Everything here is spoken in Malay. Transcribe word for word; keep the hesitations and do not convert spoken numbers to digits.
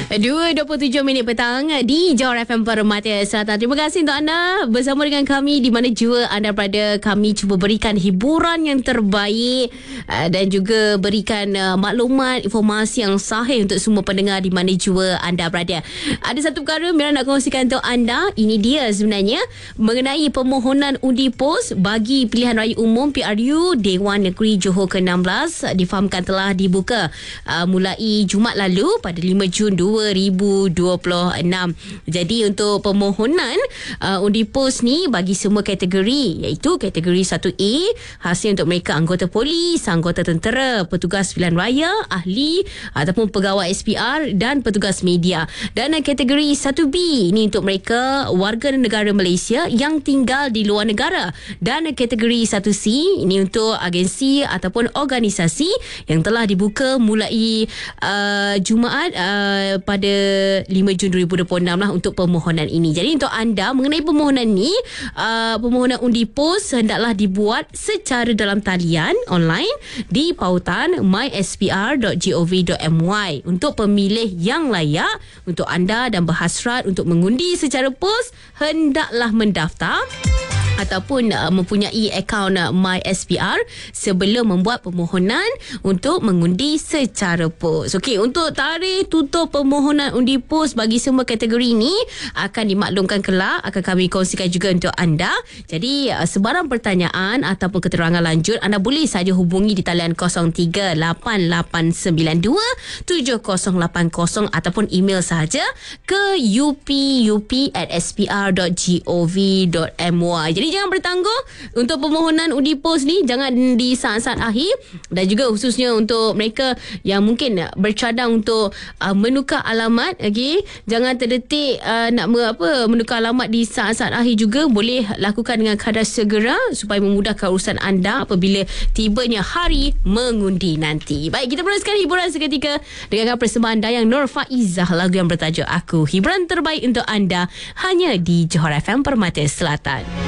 dua dua puluh tujuh minit petang di Johor F M Permata Selatan. Terima kasih untuk anda bersama dengan kami di mana jua anda berada. Kami cuba berikan hiburan yang terbaik uh, dan juga berikan uh, maklumat, informasi yang sahih untuk semua pendengar di mana jua anda berada. Ada satu perkara Mira nak kongsikan untuk anda. Ini dia sebenarnya mengenai permohonan undi pos bagi pilihan raya umum P R U Dewan Negeri Johor ke enam belas difahamkan telah dibuka uh, mulai Jumaat lalu pada lima Jun dua ribu dua puluh enam. Jadi untuk permohonan uh, undi pos ni bagi semua kategori, iaitu kategori satu A hasil untuk mereka anggota polis, anggota tentera, petugas pilihan raya, ahli ataupun pegawai S P R dan petugas media. Dan kategori satu B ini untuk mereka warga negara Malaysia yang tinggal di luar negara. Dan kategori satu C ini untuk agensi ataupun organisasi yang telah dibuka mulai uh, Jumaat uh, pada lima Jun dua ribu dua puluh enam lah untuk permohonan ini. Jadi untuk anda mengenai permohonan ni, uh, permohonan undi pos hendaklah dibuat secara dalam talian online di pautan my s p r dot gov dot m y untuk pemilih yang layak. Untuk anda dan berhasrat untuk mengundi secara pos, hendaklah mendaftar ataupun uh, mempunyai akaun uh, MySPR sebelum membuat permohonan untuk mengundi secara pos. Okey, untuk tarikh tutup permohonan undi pos bagi semua kategori ini akan dimaklumkan kelak, akan kami kongsikan juga untuk anda. Jadi uh, sebarang pertanyaan ataupun keterangan lanjut anda boleh saja hubungi di talian kosong tiga lapan lapan sembilan dua tujuh kosong lapan kosong ataupun email sahaja ke u p u p at s p r dot gov dot m y. Jadi jangan bertangguh untuk permohonan undi pos ni, jangan di saat-saat akhir. Dan juga khususnya untuk mereka yang mungkin bercadang untuk uh, menukar alamat, okey, jangan terdetik uh, nak me, apa menukar alamat di saat-saat akhir juga. Boleh lakukan dengan kadar segera supaya memudahkan urusan anda apabila tibanya hari mengundi nanti. Baik, kita meneruskan hiburan seketika dengan persembahan Dayang Nur Faizah, lagu yang bertajuk Aku. Hiburan terbaik untuk anda hanya di Johor F M Permata Selatan.